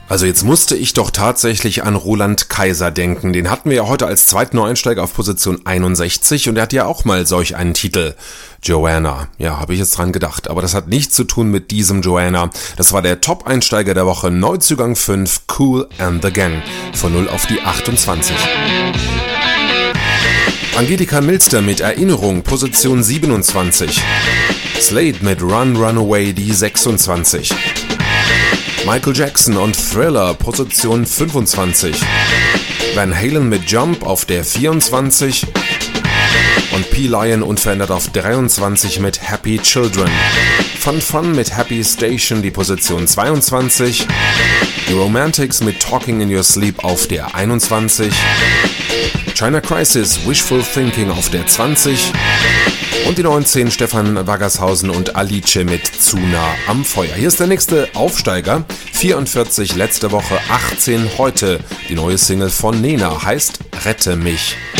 Also jetzt musste ich doch tatsächlich an Roland Kaiser denken. Den hatten wir ja heute als zweiten Neueinsteiger auf Position 61 und er hat ja auch mal solch einen Titel. Joanna. Ja, habe ich jetzt dran gedacht. Aber das hat nichts zu tun mit diesem Joanna. Das war der Top-Einsteiger der Woche. Neuzugang 5, Kool and the Gang. Von 0 auf die 28. Angelika Milster mit Erinnerung, Position 27. Slade mit Run, Run Away, die 26. Michael Jackson und Thriller, Position 25. Van Halen mit Jump auf der 24. Und P-Lion unverändert auf 23 mit Happy Children. Fun Fun mit Happy Station, die Position 22. Die Romantics mit Talking in Your Sleep auf der 21. China Crisis, Wishful Thinking auf der 20. Und die 19 Stefan Waggershausen und Alice mit Zu nah am Feuer. Hier ist der nächste Aufsteiger. 44 letzte Woche, 18 heute. Die neue Single von Nena heißt Rette mich.